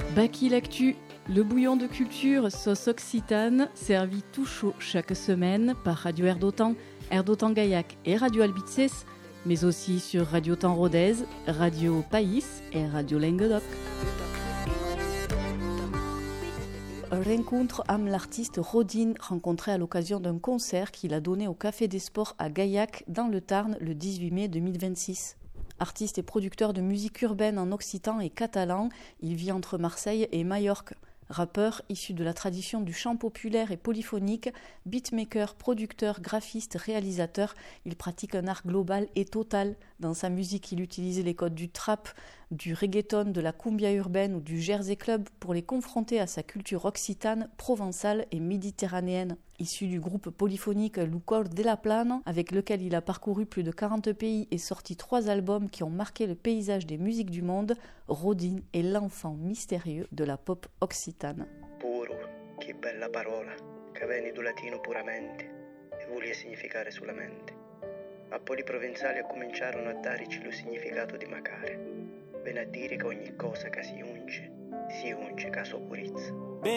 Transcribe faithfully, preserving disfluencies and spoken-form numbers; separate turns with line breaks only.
Baki l'actu, le bouillon de culture sauce occitane, servi tout chaud chaque semaine par Radio Air d'Otan, Air d'Otan Gaillac et Radio Albices, mais aussi sur Radio Temps Rodez, Radio País et Radio Languedoc. Rencontre amb l'artiste Rodin, rencontré à l'occasion d'un concert qu'il a donné au Café des Sports à Gaillac, dans le Tarn, le dix-huit mai deux mille vingt-six. Artiste et producteur de musique urbaine en occitan et catalan, il vit entre Marseille et Majorque. Rappeur issu de la tradition du chant populaire et polyphonique, beatmaker, producteur, graphiste, réalisateur, il pratique un art global et total. Dans sa musique, il utilise les codes du trap, du reggaeton, de la cumbia urbaine ou du jersey club pour les confronter à sa culture occitane, provençale et méditerranéenne. Issu du groupe polyphonique Lucor de la Plana, avec lequel il a parcouru plus de quarante pays et sorti trois albums qui ont marqué le paysage des musiques du monde, Rodin est l'enfant mystérieux de la pop occitane.
Puro, che bella parola, che viene do latino puramente e vuole significare solamente. Ma poi i provenzali cominciarono a darci lo significato di macare. Viene a dire che ogni cosa che si unge, si unge caso purizza.